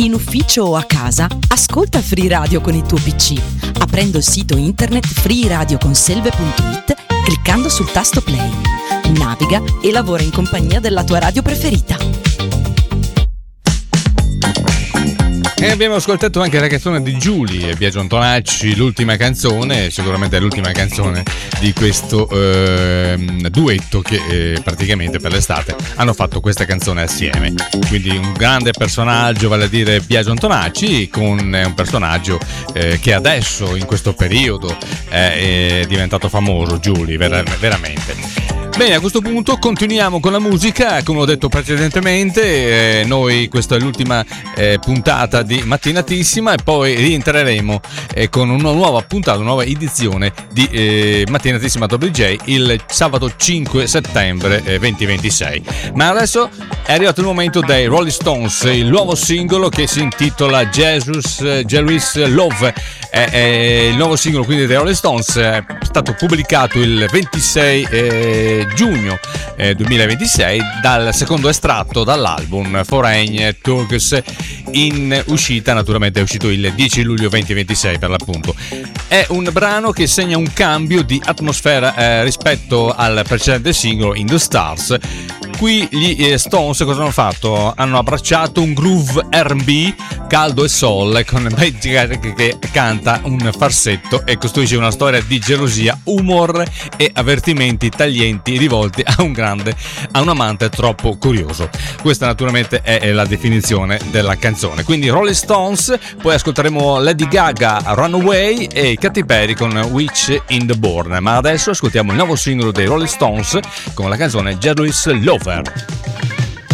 In ufficio o a casa, ascolta Free Radio con il tuo PC, aprendo il sito internet freeradioconselve.it, cliccando sul tasto play. Naviga e lavora in compagnia della tua radio preferita. E abbiamo ascoltato anche la canzone di Giulia e Biagio Antonacci, l'ultima canzone, sicuramente è l'ultima canzone di questo duetto che praticamente per l'estate hanno fatto questa canzone assieme. Quindi un grande personaggio, vale a dire Biagio Antonacci, con un personaggio che adesso in questo periodo è diventato famoso, Giulia, veramente. Bene, a questo punto continuiamo con la musica, come ho detto precedentemente, noi questa è l'ultima puntata di Mattinatissima e poi rientreremo con una nuova puntata, una nuova edizione di Mattinatissima WJ il sabato 5 settembre 2026. Ma adesso è arrivato il momento dei Rolling Stones, il nuovo singolo che si intitola Jesus Love. È il nuovo singolo quindi dei Rolling Stones, è stato pubblicato il 26 giugno 2026 dal secondo estratto dall'album Foreign Talks, in uscita, naturalmente è uscito il 10 luglio 2026 per l'appunto. È un brano che segna un cambio di atmosfera rispetto al precedente singolo In The Stars. Qui gli Stones cosa hanno fatto? Hanno abbracciato un groove R&B caldo e soul con Magic che canta un farsetto e costruisce una storia di gelosia, humor e avvertimenti taglienti rivolti a un amante troppo curioso. Questa naturalmente è la definizione della canzone. Quindi Rolling Stones, poi ascolteremo Lady Gaga Runaway e Katy Perry con Witch in the Born. Ma adesso ascoltiamo il nuovo singolo dei Rolling Stones con la canzone Jesus Lover.